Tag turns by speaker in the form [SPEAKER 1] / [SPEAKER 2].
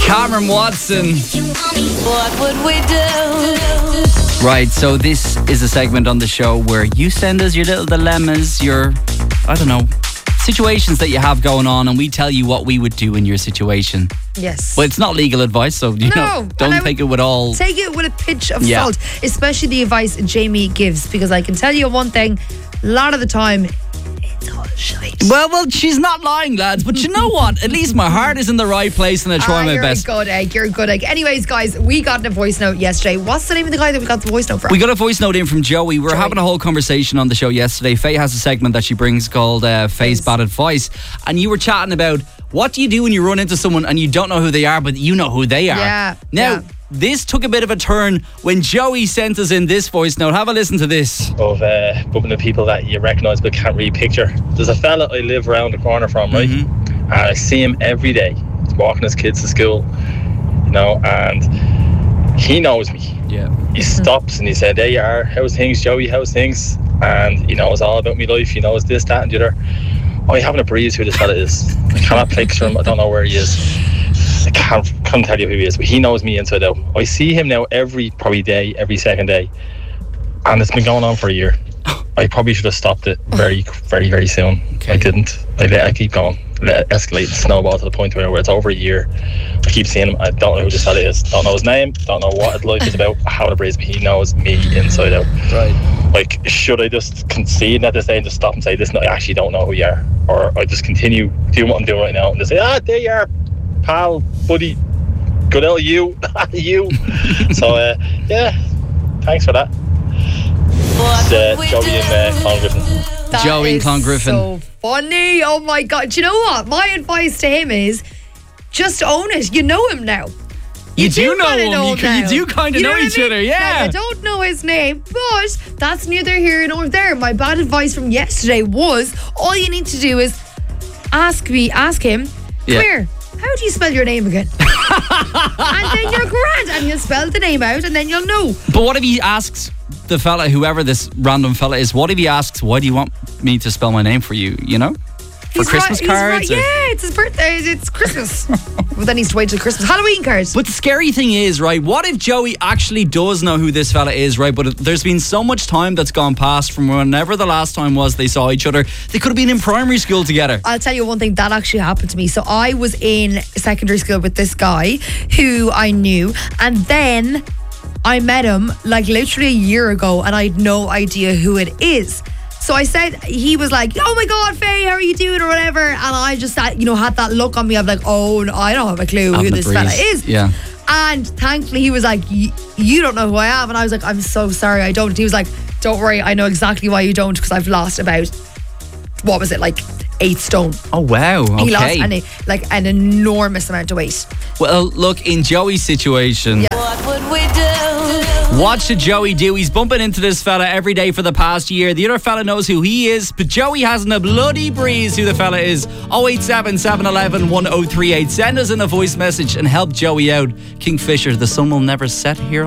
[SPEAKER 1] Cameron Watson.
[SPEAKER 2] What would we do?
[SPEAKER 1] Right, so this is a segment on the show where you send us your little dilemmas, your, I don't know, situations that you have going on, and we tell you what we would do in your situation.
[SPEAKER 3] Yes.
[SPEAKER 1] But it's not legal advice, so don't take it with all.
[SPEAKER 3] Take it with a pinch of salt, especially the advice Jamie gives, because I can tell you one thing, a lot of the time, it's all shite.
[SPEAKER 1] Well, she's not lying, lads, but you know what? At least my heart is in the right place and I try my best.
[SPEAKER 3] You're a good egg. Anyways, guys, we got a voice note yesterday. What's the name of the guy that we got the voice note from?
[SPEAKER 1] We got a voice note in from Joey. We were having a whole conversation on the show yesterday. Faye has a segment that she brings called Faye's Bad Advice. And you were chatting about what do you do when you run into someone and you don't know who they are, but you know who they are.
[SPEAKER 3] Yeah.
[SPEAKER 1] Now, this took a bit of a turn when Joey sent us in this voice note. Have a listen to this.
[SPEAKER 4] Of bumping into people that you recognise but can't really picture. There's a fella I live around the corner from, right? And I see him every day. He's walking his kids to school, you know, and he knows me.
[SPEAKER 1] Yeah.
[SPEAKER 4] He stops and he said, "There you are. How's things, Joey? How's things?" And he knows all about my life. He knows this, that, and the other. I haven't a breeze who this fella is. I cannot picture him. I don't know where he is. I can't tell you who he is, but he knows me inside out. I see him now every second day, and it's been going on for a year. I probably should have stopped it very, very, very soon.
[SPEAKER 1] Okay.
[SPEAKER 4] I didn't. I keep going. Let it escalate and snowball to the point where it's over a year. I keep seeing him. I don't know who this fella is. Don't know his name. Don't know what his life is about. How to breeze, but he knows me inside out.
[SPEAKER 1] Right.
[SPEAKER 4] Like, should I just concede at this day and just stop and say, "Listen, I actually don't know who you are," or I just continue doing what I'm doing right now and just say, "There you are, pal, buddy, good old you." So thanks for that. It's Joey and Clongriffin.
[SPEAKER 1] Joey and Clongriffin.
[SPEAKER 3] So funny. Oh my God. Do you know what? My advice to him is just own it. You know him now.
[SPEAKER 1] You do know him.
[SPEAKER 3] Now.
[SPEAKER 1] You do kind of know each other, yeah.
[SPEAKER 3] Like, I don't know his name, but that's neither here nor there. My bad advice from yesterday was all you need to do is ask him, come here, how do you spell your name again? And then you're grand and you'll spell the name out and then you'll know.
[SPEAKER 1] But what if he asks the fella, whoever this random fella is, what if he asks, why do you want me to spell my name for you, you know? For Christmas cards?
[SPEAKER 3] Yeah, it's his birthday. It's Christmas. Well, then he's to wait till Christmas. Halloween cards.
[SPEAKER 1] But the scary thing is, right, what if Joey actually does know who this fella is, right? But there's been so much time that's gone past from whenever the last time was they saw each other. They could have been in primary school together.
[SPEAKER 3] I'll tell you one thing that actually happened to me. So I was in secondary school with this guy who I knew, and then I met him like literally a year ago and I had no idea who it is. So I said, he was like, "Oh my God, Faye, how are you doing?" or whatever. And I just had that look on me of like, oh, no, I don't have a clue who this fella is.
[SPEAKER 1] Yeah.
[SPEAKER 3] And thankfully he was like, "You don't know who I am." And I was like, "I'm so sorry, I don't." He was like, "Don't worry, I know exactly why you don't, because I've lost about, what was it, like 8 stone.
[SPEAKER 1] Oh, wow. Okay.
[SPEAKER 3] He lost an enormous amount of weight.
[SPEAKER 1] Well, look, in Joey's situation,
[SPEAKER 2] What would we do?
[SPEAKER 1] what should Joey do? He's bumping into this fella every day for the past year. The other fella knows who he is, but Joey hasn't a bloody breeze who the fella is. 087 711 1038. Send us in a voice message and help Joey out. Kingfisher, the sun will never set here.